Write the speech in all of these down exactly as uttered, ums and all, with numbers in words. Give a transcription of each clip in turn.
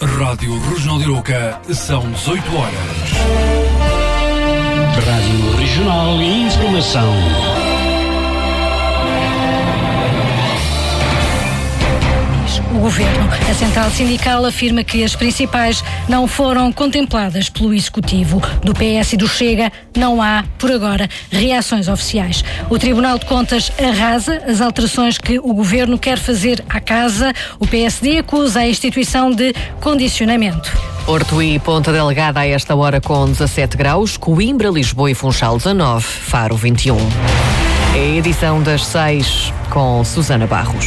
Rádio Regional de Arouca, são dezoito horas. Rádio Regional e Informação. O Governo. A Central Sindical afirma que as principais não foram contempladas pelo Executivo. Do P S e do Chega não há, por agora, reações oficiais. O Tribunal de Contas arrasa as alterações que o Governo quer fazer à Casa. O P S D acusa a instituição de condicionamento. Porto e Ponta Delgada a esta hora com dezassete graus, Coimbra, Lisboa e Funchal dezanove, Faro vinte e um. É a edição das seis com Susana Barros.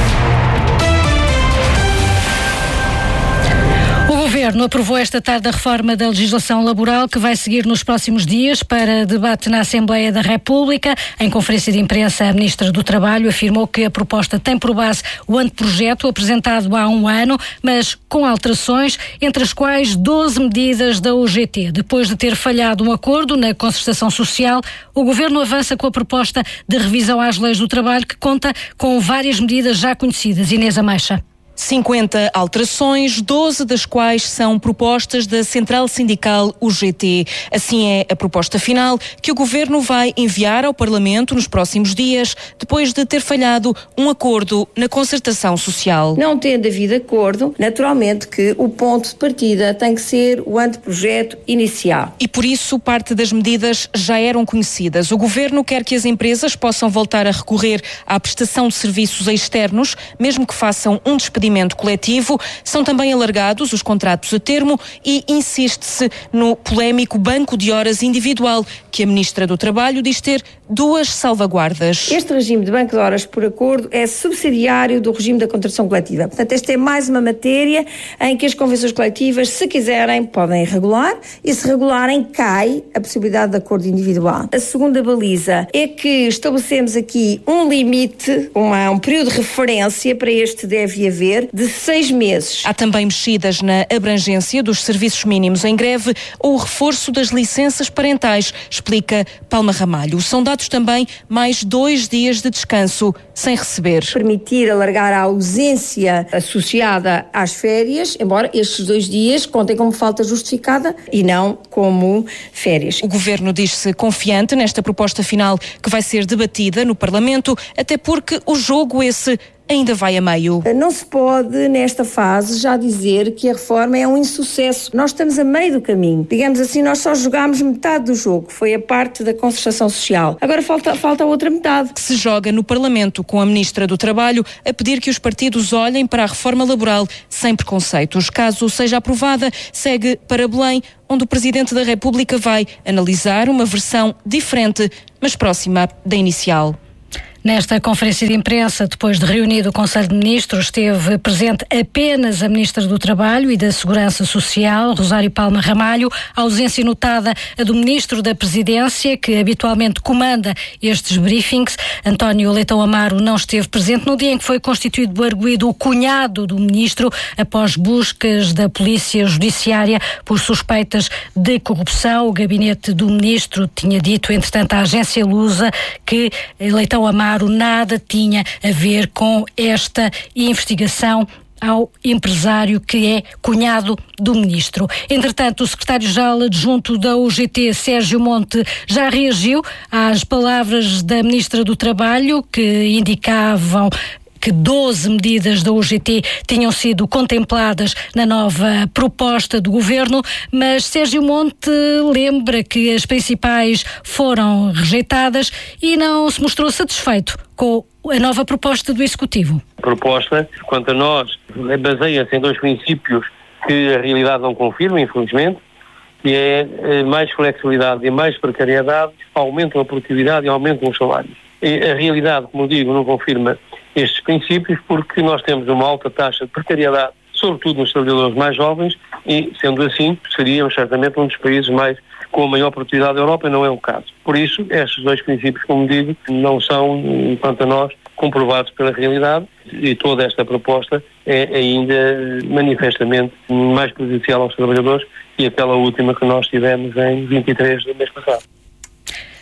O Governo aprovou esta tarde a reforma da legislação laboral que vai seguir nos próximos dias para debate na Assembleia da República. Em conferência de imprensa, a Ministra do Trabalho afirmou que a proposta tem por base o anteprojeto apresentado há um ano, mas com alterações, entre as quais doze medidas da U G T. Depois de ter falhado um acordo na concertação social, o Governo avança com a proposta de revisão às leis do trabalho que conta com várias medidas já conhecidas. Inês Ameixa. cinquenta alterações, doze das quais são propostas da Central Sindical U G T. Assim é a proposta final que o Governo vai enviar ao Parlamento nos próximos dias, depois de ter falhado um acordo na concertação social. Não tendo havido acordo, naturalmente que o ponto de partida tem que ser o anteprojeto inicial. E por isso parte das medidas já eram conhecidas. O Governo quer que as empresas possam voltar a recorrer à prestação de serviços externos, mesmo que façam um despedimento coletivo. São também alargados os contratos a termo e insiste-se no polémico banco de horas individual, que a Ministra do Trabalho diz ter duas salvaguardas. Este regime de banco de horas por acordo é subsidiário do regime da contratação coletiva. Portanto, esta é mais uma matéria em que as convenções coletivas, se quiserem, podem regular, e se regularem, cai a possibilidade de acordo individual. A segunda baliza é que estabelecemos aqui um limite, uma, um período de referência para este deve haver, de seis meses. Há também mexidas na abrangência dos serviços mínimos em greve ou o reforço das licenças parentais, explica Palma Ramalho. São dados também mais dois dias de descanso sem receber. Permitir alargar a ausência associada às férias, embora estes dois dias contem como falta justificada e não como férias. O Governo diz-se confiante nesta proposta final que vai ser debatida no Parlamento, até porque o jogo esse ainda vai a meio. Não se pode, nesta fase, já dizer que a reforma é um insucesso. Nós estamos a meio do caminho. Digamos assim, nós só jogámos metade do jogo. Foi a parte da concertação social. Agora falta, falta a outra metade. Que se joga no Parlamento, com a Ministra do Trabalho a pedir que os partidos olhem para a reforma laboral sem preconceitos. Caso seja aprovada, segue para Belém, onde o Presidente da República vai analisar uma versão diferente, mas próxima da inicial. Nesta conferência de imprensa, depois de reunido o Conselho de Ministros, esteve presente apenas a Ministra do Trabalho e da Segurança Social, Rosário Palma Ramalho. A ausência notada a do Ministro da Presidência, que habitualmente comanda estes briefings. António Leitão Amaro não esteve presente no dia em que foi constituído arguido o cunhado do Ministro, após buscas da Polícia Judiciária por suspeitas de corrupção. O gabinete do Ministro tinha dito, entretanto, à agência Lusa que Leitão Amaro nada tinha a ver com esta investigação ao empresário que é cunhado do Ministro. Entretanto, o secretário-geral adjunto da U G T, Sérgio Monte, já reagiu às palavras da Ministra do Trabalho, que indicavam que doze medidas da U G T tinham sido contempladas na nova proposta do Governo, mas Sérgio Monte lembra que as principais foram rejeitadas e não se mostrou satisfeito com a nova proposta do Executivo. A proposta, quanto a nós, baseia-se em dois princípios que a realidade não confirma, infelizmente, que é mais flexibilidade e mais precariedade, aumentam a produtividade e aumentam os salários. E a realidade, como digo, não confirma estes princípios porque nós temos uma alta taxa de precariedade, sobretudo nos trabalhadores mais jovens, e, sendo assim, seríamos certamente um dos países mais com a maior produtividade da Europa, e não é o caso. Por isso, estes dois princípios, como digo, não são, quanto a nós, comprovados pela realidade, e toda esta proposta é ainda manifestamente mais prejudicial aos trabalhadores que aquela última que nós tivemos em vinte e três do mês passado.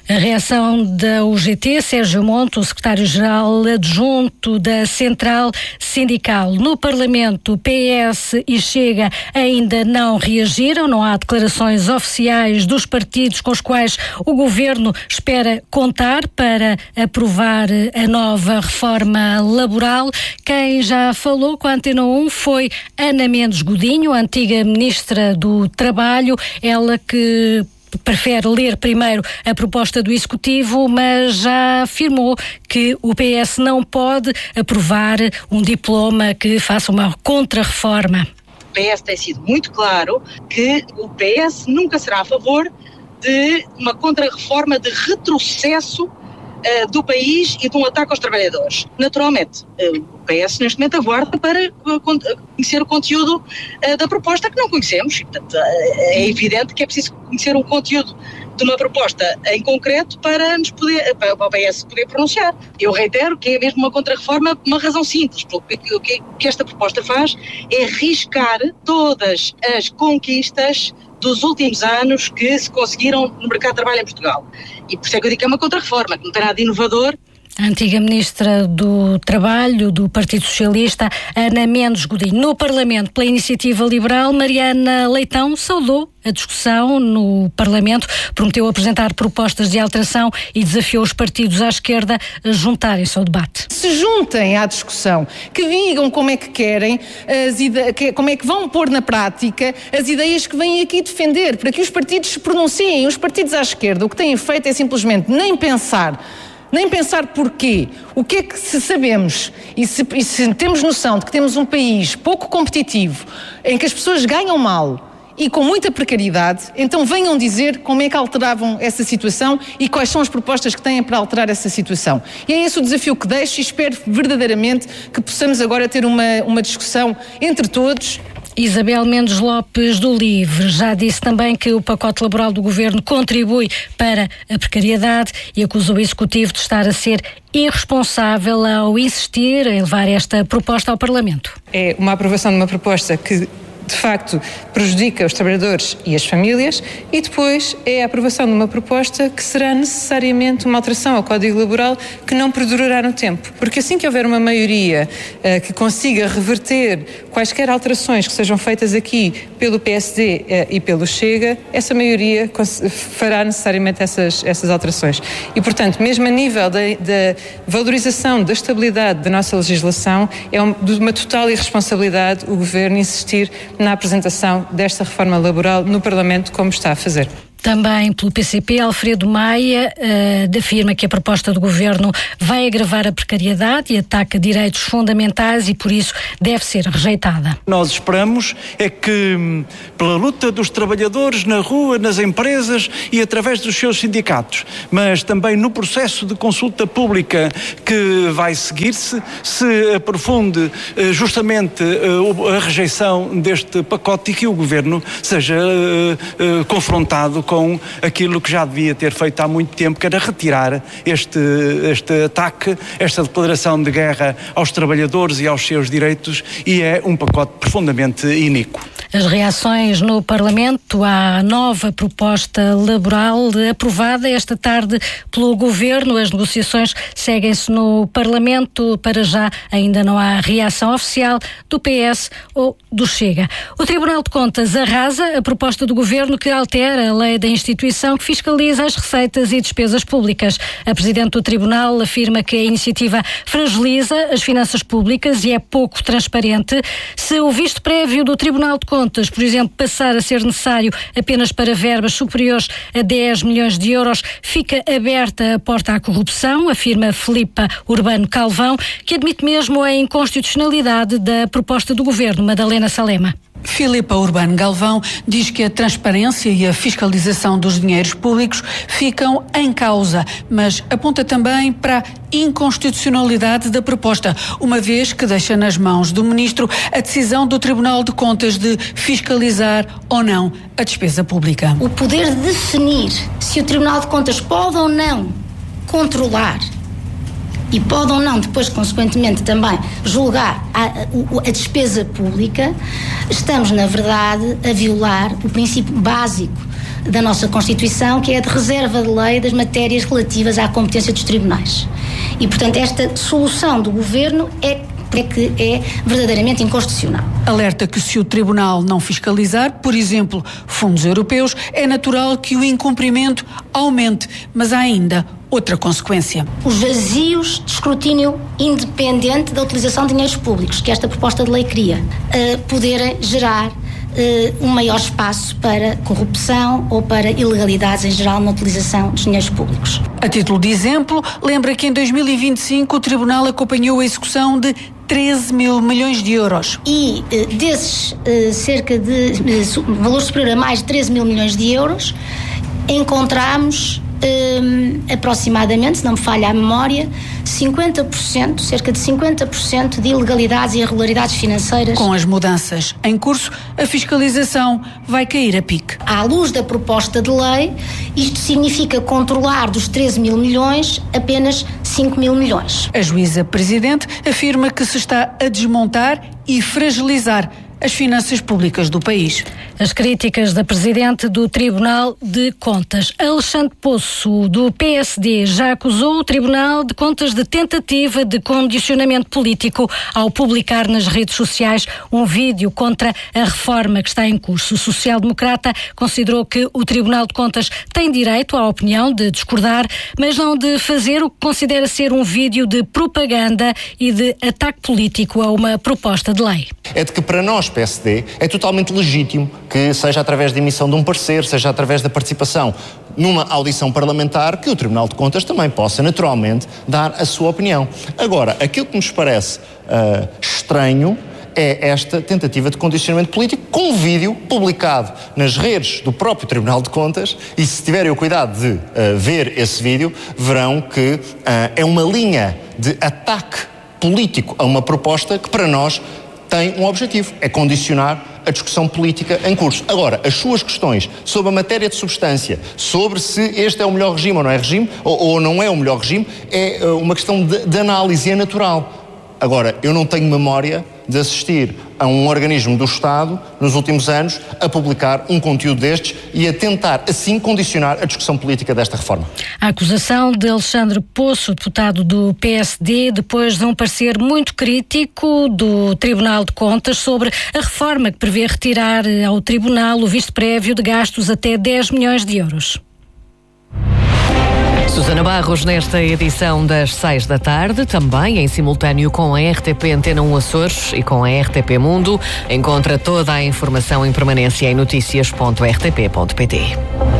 A reação da U G T, Sérgio Monte, o secretário-geral adjunto da Central Sindical. No Parlamento, P S e Chega ainda não reagiram, não há declarações oficiais dos partidos com os quais o Governo espera contar para aprovar a nova reforma laboral. Quem já falou com a Antena um foi Ana Mendes Godinho, a antiga Ministra do Trabalho, ela que prefere ler primeiro a proposta do Executivo, mas já afirmou que o P S não pode aprovar um diploma que faça uma contra-reforma. O P S tem sido muito claro que o P S nunca será a favor de uma contra-reforma de retrocesso uh, do país e de um ataque aos trabalhadores. Naturalmente, uh, o P S neste momento aguarda para uh, conhecer o conteúdo uh, da proposta que não conhecemos. E, portanto, uh, é evidente que é preciso conhecer um conteúdo de uma proposta em concreto para, nos poder, para o P S poder pronunciar. Eu reitero que é mesmo uma contra-reforma por uma razão simples. O que, que, que esta proposta faz é riscar todas as conquistas dos últimos anos que se conseguiram no mercado de trabalho em Portugal. E por isso é que eu digo que é uma contra-reforma, que não tem nada de inovador. A antiga Ministra do Trabalho, do Partido Socialista, Ana Mendes Godinho. No Parlamento, pela Iniciativa Liberal, Mariana Leitão saudou a discussão no Parlamento, prometeu apresentar propostas de alteração e desafiou os partidos à esquerda a juntarem-se ao debate. Se juntem à discussão, que digam como é que querem, as ide- como é que vão pôr na prática as ideias que vêm aqui defender, para que os partidos se pronunciem. Os partidos à esquerda o que têm feito é simplesmente nem pensar, nem pensar porquê. O que é que se sabemos e se, e se temos noção de que temos um país pouco competitivo, em que as pessoas ganham mal e com muita precariedade, então venham dizer como é que alteravam essa situação e quais são as propostas que têm para alterar essa situação. E é esse o desafio que deixo e espero verdadeiramente que possamos agora ter uma, uma discussão entre todos. Isabel Mendes Lopes do LIVRE já disse também que o pacote laboral do Governo contribui para a precariedade e acusa o Executivo de estar a ser irresponsável ao insistir em levar esta proposta ao Parlamento. É uma aprovação de uma proposta que de facto prejudica os trabalhadores e as famílias, e depois é a aprovação de uma proposta que será necessariamente uma alteração ao Código Laboral que não perdurará no tempo. Porque assim que houver uma maioria uh, que consiga reverter quaisquer alterações que sejam feitas aqui pelo P S D uh, e pelo Chega, essa maioria fará necessariamente essas, essas alterações. E, portanto, mesmo a nível da, da valorização da estabilidade da nossa legislação, é um, de uma total irresponsabilidade o Governo insistir na apresentação desta reforma laboral no Parlamento, como está a fazer. Também pelo P C P, Alfredo Maia uh, afirma que a proposta do Governo vai agravar a precariedade e ataca direitos fundamentais e por isso deve ser rejeitada. Nós esperamos é que pela luta dos trabalhadores na rua, nas empresas e através dos seus sindicatos, mas também no processo de consulta pública que vai seguir-se, se aprofunde uh, justamente uh, a rejeição deste pacote e que o Governo seja uh, uh, confrontado com aquilo que já devia ter feito há muito tempo, que era retirar este, este ataque, esta declaração de guerra aos trabalhadores e aos seus direitos, e é um pacote profundamente iníquo. As reações no Parlamento à nova proposta laboral aprovada esta tarde pelo Governo. As negociações seguem-se no Parlamento. Para já ainda não há reação oficial do P S ou do Chega. O Tribunal de Contas arrasa a proposta do Governo que altera a lei da instituição que fiscaliza as receitas e despesas públicas. A Presidente do Tribunal afirma que a iniciativa fragiliza as finanças públicas e é pouco transparente. Se o visto prévio do Tribunal de Contas, por exemplo, passar a ser necessário apenas para verbas superiores a dez milhões de euros, fica aberta a porta à corrupção, afirma Filipa Urbano Calvão, que admite mesmo a inconstitucionalidade da proposta do Governo. Madalena Salema. Filipa Urbano Galvão diz que a transparência e a fiscalização dos dinheiros públicos ficam em causa, mas aponta também para a inconstitucionalidade da proposta, uma vez que deixa nas mãos do Ministro a decisão do Tribunal de Contas de fiscalizar ou não a despesa pública. O poder de definir se o Tribunal de Contas pode ou não controlar e pode ou não, depois, consequentemente, também julgar a, a, a despesa pública, estamos, na verdade, a violar o princípio básico da nossa Constituição, que é a de reserva de lei das matérias relativas à competência dos tribunais. E, portanto, esta solução do Governo é é que é verdadeiramente inconstitucional. Alerta que se o Tribunal não fiscalizar, por exemplo, fundos europeus, é natural que o incumprimento aumente, mas há ainda outra consequência. Os vazios de escrutínio independente da utilização de dinheiros públicos, que esta proposta de lei cria, uh, poderem gerar uh, um maior espaço para corrupção ou para ilegalidades em geral na utilização dos dinheiros públicos. A título de exemplo, lembra que em dois mil e vinte e cinco o Tribunal acompanhou a execução de treze mil milhões de euros. E uh, desses uh, cerca de uh, valor superior a mais de treze mil milhões de euros, encontramos Um, aproximadamente, se não me falha a memória, cinquenta por cento, cerca de cinquenta por cento de ilegalidades e irregularidades financeiras. Com as mudanças em curso, a fiscalização vai cair a pique. À luz da proposta de lei, isto significa controlar dos treze mil milhões apenas cinco mil milhões. A juíza presidente afirma que se está a desmontar e fragilizar as finanças públicas do país. As críticas da Presidente do Tribunal de Contas. Alexandre Poço, do P S D, já acusou o Tribunal de Contas de tentativa de condicionamento político ao publicar nas redes sociais um vídeo contra a reforma que está em curso. O social-democrata considerou que o Tribunal de Contas tem direito à opinião de discordar, mas não de fazer o que considera ser um vídeo de propaganda e de ataque político a uma proposta de lei. É de que para nós, P S D, é totalmente legítimo que seja através da emissão de um parecer, seja através da participação numa audição parlamentar, que o Tribunal de Contas também possa naturalmente dar a sua opinião. Agora, aquilo que nos parece uh, estranho é esta tentativa de condicionamento político com um vídeo publicado nas redes do próprio Tribunal de Contas, e se tiverem o cuidado de uh, ver esse vídeo, verão que uh, é uma linha de ataque político a uma proposta que para nós tem um objetivo, é condicionar a discussão política em curso. Agora, as suas questões sobre a matéria de substância, sobre se este é o melhor regime ou não é regime, ou, ou não é o melhor regime, é uh, uma questão de, de análise, é natural. Agora, eu não tenho memória de assistir a um organismo do Estado, nos últimos anos, a publicar um conteúdo destes e a tentar, assim, condicionar a discussão política desta reforma. A acusação de Alexandre Poço, deputado do P S D, depois de um parecer muito crítico do Tribunal de Contas sobre a reforma que prevê retirar ao Tribunal o visto prévio de gastos até dez milhões de euros. Susana Barros, nesta edição das seis da tarde, também em simultâneo com a R T P Antena um Açores e com a R T P Mundo. Encontra toda a informação em permanência em notícias ponto r t p ponto p t.